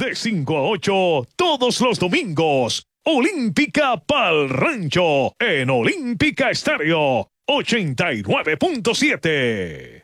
de 5 a 8 todos los domingos. Olímpica Pal Rancho en Olímpica Estéreo 89.7.